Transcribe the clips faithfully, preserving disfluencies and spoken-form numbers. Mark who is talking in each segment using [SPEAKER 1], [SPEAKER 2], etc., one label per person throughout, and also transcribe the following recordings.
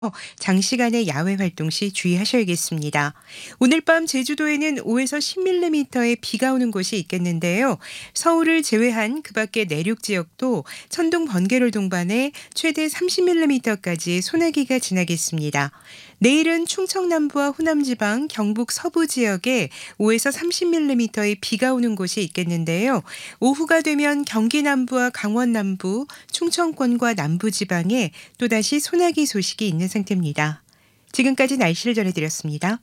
[SPEAKER 1] 장시간의 야외 활동 시 주의하셔야겠습니다. 오늘 밤 제주도에는 오에서 십 밀리미터의 비가 오는 곳이 있겠는데요. 서울을 제외한 그 밖의 내륙 지역도 천둥 번개를 동반해 최대 삼십 밀리미터까지 소나기가 지나겠습니다. 내일은 충청 남부와 호남 지방, 경북 서부 지역에 오에서 삼십 밀리미터의 비가 오는 곳이 있겠는데요. 오후가 되면 경기 남부와 강원 남부, 충청권과 남부 지방에 또다시 소나기 소식이 있는 상태입니다. 지금까지 날씨를 전해드렸습니다.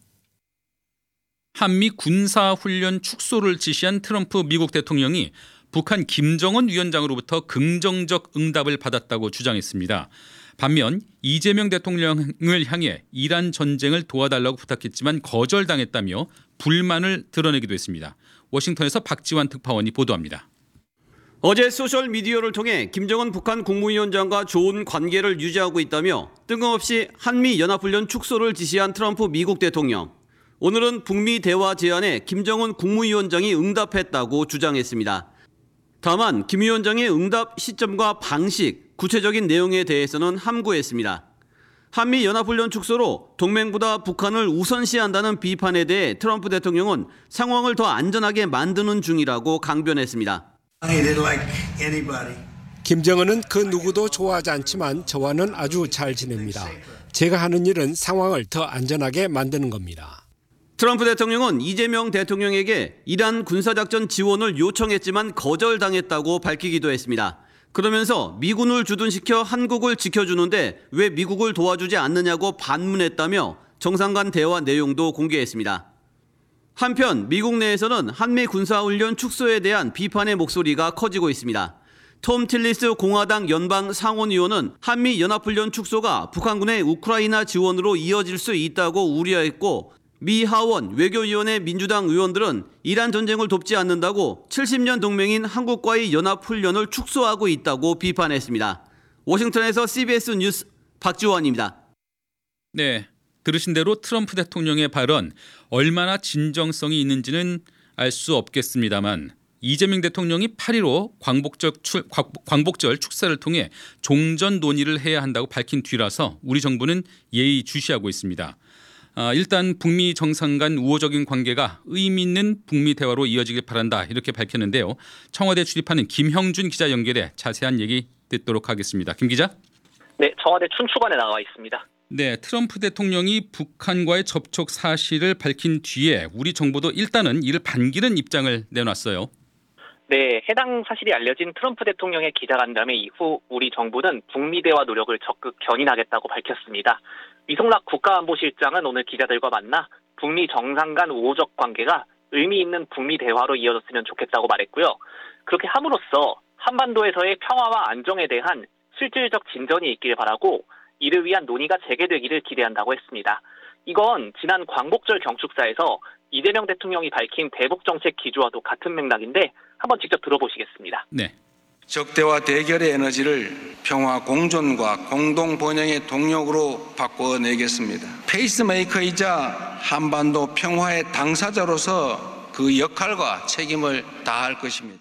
[SPEAKER 2] 한미 군사훈련 축소를 지시한 트럼프 미국 대통령이 북한 김정은 위원장으로부터 긍정적 응답을 받았다고 주장했습니다. 반면 이재명 대통령을 향해 이란 전쟁을 도와달라고 부탁했지만 거절당했다며 불만을 드러내기도 했습니다. 워싱턴에서 박지환 특파원이 보도합니다.
[SPEAKER 3] 어제 소셜미디어를 통해 김정은 북한 국무위원장과 좋은 관계를 유지하고 있다며 뜬금없이 한미연합훈련 축소를 지시한 트럼프 미국 대통령. 오늘은 북미 대화 제안에 김정은 국무위원장이 응답했다고 주장했습니다. 다만 김 위원장의 응답 시점과 방식, 구체적인 내용에 대해서는 함구했습니다. 한미연합훈련 축소로 동맹보다 북한을 우선시한다는 비판에 대해 트럼프 대통령은 상황을 더 안전하게 만드는 중이라고 강변했습니다.
[SPEAKER 4] 김정은은 그 누구도 좋아하지 않지만 저와는 아주 잘 지냅니다. 제가 하는 일은 상황을 더 안전하게 만드는 겁니다.
[SPEAKER 3] 트럼프 대통령은 이재명 대통령에게 이란 군사작전 지원을 요청했지만 거절당했다고 밝히기도 했습니다. 그러면서 미군을 주둔시켜 한국을 지켜주는데 왜 미국을 도와주지 않느냐고 반문했다며 정상 간 대화 내용도 공개했습니다. 한편 미국 내에서는 한미 군사훈련 축소에 대한 비판의 목소리가 커지고 있습니다. 톰 틸리스 공화당 연방 상원의원은 한미 연합훈련 축소가 북한군의 우크라이나 지원으로 이어질 수 있다고 우려했고, 미 하원 외교위원회 민주당 의원들은 이란 전쟁을 돕지 않는다고 칠십 년 동맹인 한국과의 연합훈련을 축소하고 있다고 비판했습니다. 워싱턴에서 씨비에스 뉴스 박지원입니다.
[SPEAKER 2] 네, 들으신 대로 트럼프 대통령의 발언 얼마나 진정성이 있는지는 알 수 없겠습니다만 이재명 대통령이 팔 일오 광복절, 출, 광복절 축사를 통해 종전 논의를 해야 한다고 밝힌 뒤라서 우리 정부는 예의주시하고 있습니다. 아, 일단 북미 정상 간 우호적인 관계가 의미 있는 북미 대화로 이어지길 바란다 이렇게 밝혔는데요. 청와대 출입하는 김형준 기자 연결해 자세한 얘기 듣도록 하겠습니다. 김 기자.
[SPEAKER 5] 네, 청와대 춘추관에 나와 있습니다.
[SPEAKER 2] 네, 트럼프 대통령이 북한과의 접촉 사실을 밝힌 뒤에 우리 정부도 일단은 이를 반기는 입장을 내놨어요.
[SPEAKER 5] 네, 해당 사실이 알려진 트럼프 대통령의 기자간담회 이후 우리 정부는 북미 대화 노력을 적극 견인하겠다고 밝혔습니다. 이성락 국가안보실장은 오늘 기자들과 만나 북미 정상 간 우호적 관계가 의미 있는 북미 대화로 이어졌으면 좋겠다고 말했고요. 그렇게 함으로써 한반도에서의 평화와 안정에 대한 실질적 진전이 있길 바라고 이를 위한 논의가 재개되기를 기대한다고 했습니다. 이건 지난 광복절 경축사에서 이재명 대통령이 밝힌 대북 정책 기조와도 같은 맥락인데 한번 직접 들어보시겠습니다.
[SPEAKER 2] 네.
[SPEAKER 6] 적대와 대결의 에너지를 평화 공존과 공동 번영의 동력으로 바꿔내겠습니다. 페이스메이커이자 한반도 평화의 당사자로서 그 역할과 책임을 다할 것입니다.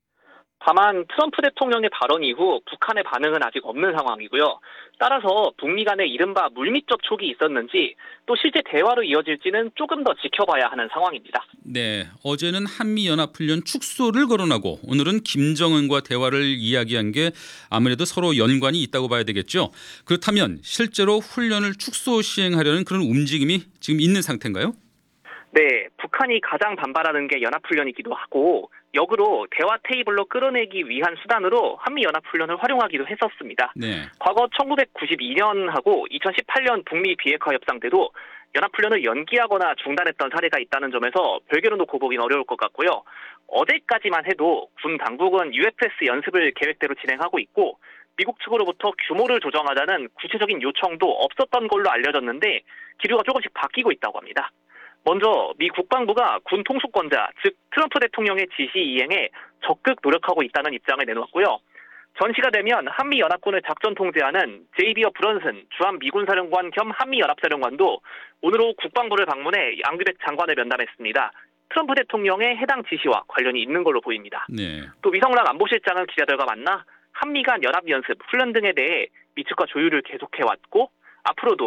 [SPEAKER 5] 다만 트럼프 대통령의 발언 이후 북한의 반응은 아직 없는 상황이고요. 따라서 북미 간의 이른바 물밑 접촉이 있었는지 또 실제 대화로 이어질지는 조금 더 지켜봐야 하는 상황입니다.
[SPEAKER 2] 네, 어제는 한미연합훈련 축소를 거론하고 오늘은 김정은과 대화를 이야기한 게 아무래도 서로 연관이 있다고 봐야 되겠죠. 그렇다면 실제로 훈련을 축소 시행하려는 그런 움직임이 지금 있는 상태인가요?
[SPEAKER 5] 네, 북한이 가장 반발하는 게 연합훈련이기도 하고 역으로 대화 테이블로 끌어내기 위한 수단으로 한미연합훈련을 활용하기도 했었습니다.
[SPEAKER 2] 네.
[SPEAKER 5] 과거 천구백구십이 년하고 이천십팔 년 북미 비핵화 협상 때도 연합훈련을 연기하거나 중단했던 사례가 있다는 점에서 별개로 놓고 보긴 어려울 것 같고요. 어제까지만 해도 군 당국은 유에프에스 연습을 계획대로 진행하고 있고 미국 측으로부터 규모를 조정하자는 구체적인 요청도 없었던 걸로 알려졌는데 기류가 조금씩 바뀌고 있다고 합니다. 먼저 미 국방부가 군 통수권자, 즉 트럼프 대통령의 지시 이행에 적극 노력하고 있다는 입장을 내놓았고요. 전시가 되면 한미연합군을 작전 통제하는 제이비어 브런슨 주한 미군사령관 겸 한미연합사령관도 오늘 오후 국방부를 방문해 양규백 장관을 면담했습니다. 트럼프 대통령의 해당 지시와 관련이 있는 걸로 보입니다.
[SPEAKER 2] 네.
[SPEAKER 5] 또 위성락 안보실장은 기자들과 만나 한미 간 연합연습, 훈련 등에 대해 미 측과 조율을 계속해왔고 앞으로도